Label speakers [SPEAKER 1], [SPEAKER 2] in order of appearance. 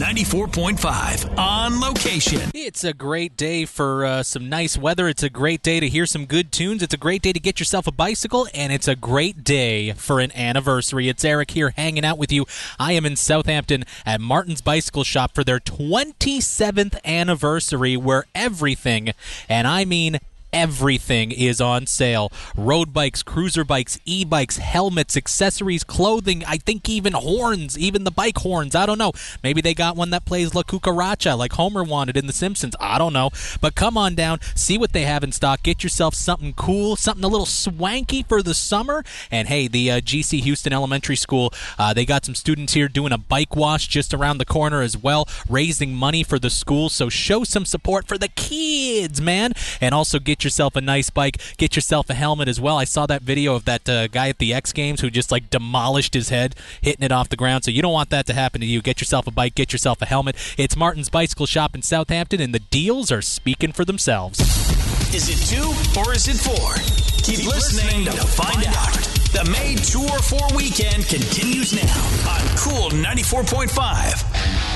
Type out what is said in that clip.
[SPEAKER 1] 94.5 On Location.
[SPEAKER 2] It's a great day for some nice weather. It's a great day to hear some good tunes. It's a great day to get yourself a bicycle, and it's a great day for an anniversary. It's Eric here hanging out with you. I am in Southampton at Martin's Bicycle Shop for their 27th anniversary, where everything, and I mean everything, is on sale. Road bikes, cruiser bikes, e-bikes, helmets, accessories, clothing, I think even horns, even the bike horns. I don't know. Maybe they got one that plays La Cucaracha like Homer wanted in The Simpsons. I don't know. But come on down, see what they have in stock. Get yourself something cool, something a little swanky for the summer. And hey, the GC Houston Elementary School, they got some students here doing a bike wash just around the corner as well, raising money for the school. So show some support for the kids, man. And also get yourself a nice bike, get yourself a helmet as well. I saw that video of that guy at the X Games who just like demolished his head hitting it off the ground, so you don't want that to happen to you. Get yourself a bike, get yourself a helmet. It's Martin's Bicycle Shop in Southampton, and the deals are speaking for themselves.
[SPEAKER 1] Is it 2 or is it 4? Keep listening to find out. The May 2 or 4 weekend continues now on Cool 94.5.